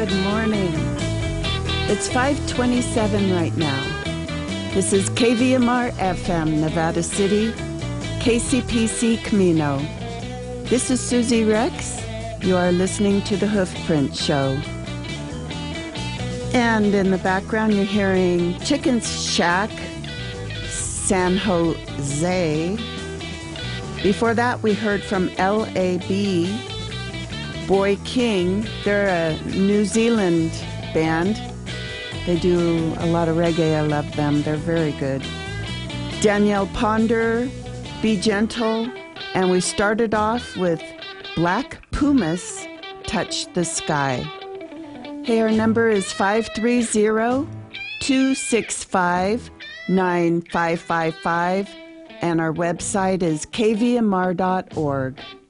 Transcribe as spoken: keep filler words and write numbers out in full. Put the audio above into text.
Good morning. It's five twenty-seven right now. This is K V M R F M, Nevada City, K C P C Camino. This is Susie Rex. You are listening to The Hoofprint Show. And in the background, you're hearing Chicken Shack, San Jose. Before that, we heard from L A B, Boy King. They're a New Zealand band. They do a lot of reggae. I love them. They're very good. Danielle Ponder, Be Gentle. And we started off with Black Pumas, Touch the Sky. Hey, our number is five three zero, two six five, nine five five five, and our website is k v m r dot org.